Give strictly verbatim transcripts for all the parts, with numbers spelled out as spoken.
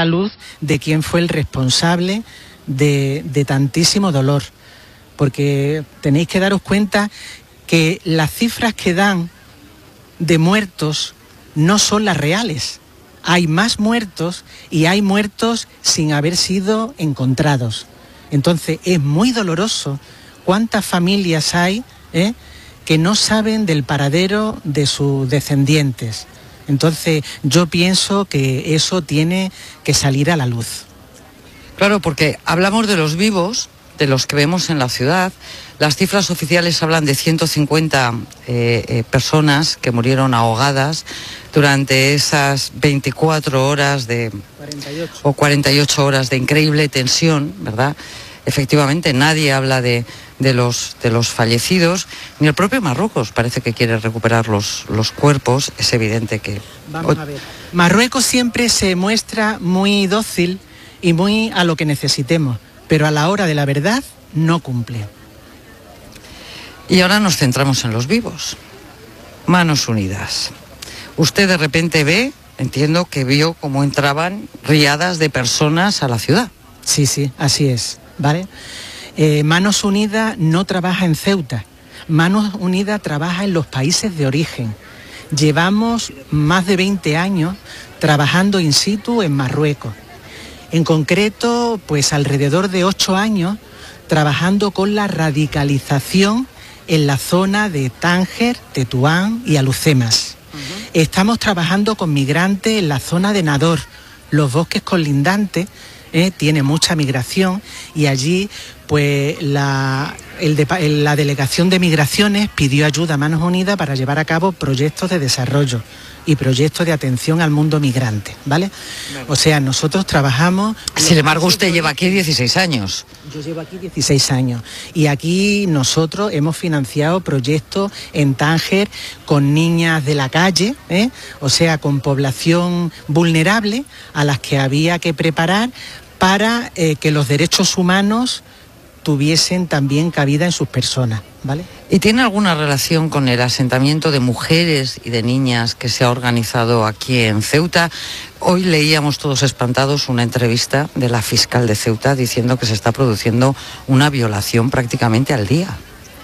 la luz de quién fue el responsable de, de tantísimo dolor. Porque tenéis que daros cuenta que las cifras que dan de muertos no son las reales. Hay más muertos y hay muertos sin haber sido encontrados. Entonces es muy doloroso cuántas familias hay ¿eh? que no saben del paradero de sus descendientes. Entonces yo pienso que eso tiene que salir a la luz. Claro, porque hablamos de los vivos, de los que vemos en la ciudad. Las cifras oficiales hablan de ciento cincuenta eh, eh, personas que murieron ahogadas durante esas veinticuatro horas de cuarenta y ocho. o cuarenta y ocho horas de increíble tensión, ¿verdad? Efectivamente, nadie habla de, de, los, de los fallecidos, ni el propio Marruecos parece que quiere recuperar los, los cuerpos. Es evidente que... Vamos a ver. Marruecos siempre se muestra muy dócil y muy a lo que necesitemos, pero a la hora de la verdad no cumple. Y ahora nos centramos en los vivos. Manos Unidas. Usted de repente ve, entiendo que vio cómo entraban riadas de personas a la ciudad. Sí, sí, así es, ¿vale? Eh, Manos Unidas no trabaja en Ceuta. Manos Unidas trabaja en los países de origen. Llevamos más de veinte años trabajando in situ en Marruecos. En concreto, pues alrededor de ocho años trabajando con la radicalización en la zona de Tánger, Tetuán y Alhucemas. Uh-huh. Estamos trabajando con migrantes en la zona de Nador, los bosques colindantes, eh, tiene mucha migración y allí pues la, el de, la Delegación de Migraciones pidió ayuda a Manos Unidas para llevar a cabo proyectos de desarrollo y proyectos de atención al mundo migrante, ¿vale? Vale. O sea, nosotros trabajamos... Sin embargo, usted lleva aquí dieciséis años. Yo llevo aquí dieciséis años y aquí nosotros hemos financiado proyectos en Tánger con niñas de la calle, ¿eh? O sea, con población vulnerable a las que había que preparar para eh, que los derechos humanos tuviesen también cabida en sus personas, ¿vale? ¿Y tiene alguna relación con el asentamiento de mujeres y de niñas que se ha organizado aquí en Ceuta? Hoy leíamos todos espantados una entrevista de la fiscal de Ceuta diciendo que se está produciendo una violación prácticamente al día.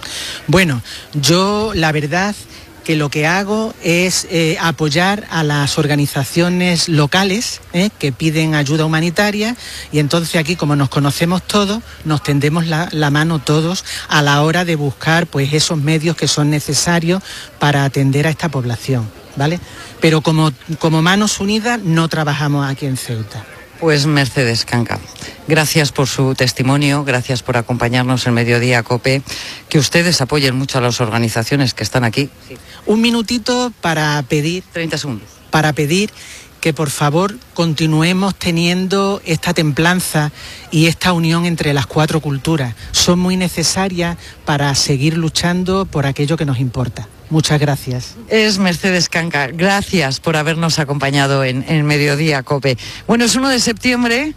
Bueno, yo la verdad que lo que hago es eh, apoyar a las organizaciones locales eh, que piden ayuda humanitaria y entonces aquí, como nos conocemos todos, nos tendemos la, la mano todos a la hora de buscar pues esos medios que son necesarios para atender a esta población, ¿vale? Pero como, como Manos Unidas no trabajamos aquí en Ceuta. Pues Mercedes Canca, gracias por su testimonio, gracias por acompañarnos en Mediodía COPE, que ustedes apoyen mucho a las organizaciones que están aquí. Sí. Un minutito para pedir... treinta segundos. Para pedir que por favor continuemos teniendo esta templanza y esta unión entre las cuatro culturas. Son muy necesarias para seguir luchando por aquello que nos importa. Muchas gracias. Es Mercedes Canca, gracias por habernos acompañado en, en Mediodía COPE. Bueno, es uno de septiembre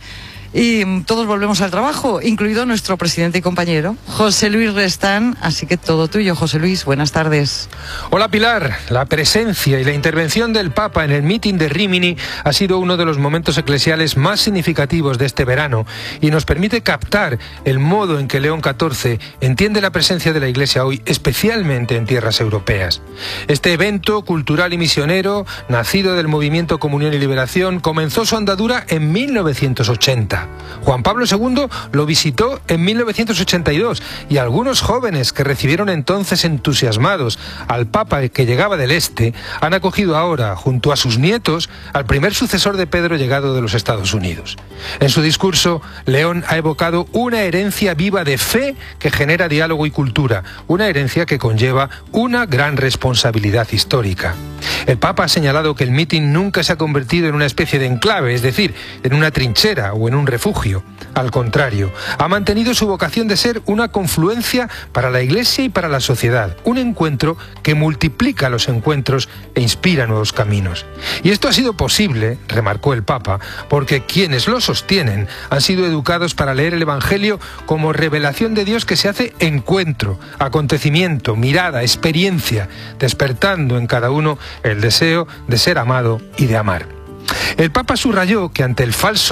y todos volvemos al trabajo, incluido nuestro presidente y compañero, José Luis Restán, así que todo tuyo, José Luis, buenas tardes. Hola Pilar, la presencia y la intervención del Papa en el mitin de Rímini ha sido uno de los momentos eclesiales más significativos de este verano y nos permite captar el modo en que León catorce entiende la presencia de la Iglesia hoy, especialmente en tierras europeas. Este evento cultural y misionero, nacido del movimiento Comunión y Liberación, comenzó su andadura en mil novecientos ochenta. Juan Pablo segundo lo visitó en mil novecientos ochenta y dos y algunos jóvenes que recibieron entonces entusiasmados al Papa que llegaba del Este han acogido ahora, junto a sus nietos, al primer sucesor de Pedro llegado de los Estados Unidos. En su discurso, León ha evocado una herencia viva de fe que genera diálogo y cultura, una herencia que conlleva una gran responsabilidad histórica. El Papa ha señalado que el mitin nunca se ha convertido en una especie de enclave, es decir, en una trinchera o en un refugio. Al contrario, ha mantenido su vocación de ser una confluencia para la Iglesia y para la sociedad, un encuentro que multiplica los encuentros e inspira nuevos caminos. Y esto ha sido posible, remarcó el Papa, porque quienes lo sostienen han sido educados para leer el Evangelio como revelación de Dios que se hace encuentro, acontecimiento, mirada, experiencia, despertando en cada uno el deseo de ser amado y de amar. El Papa subrayó que ante el falso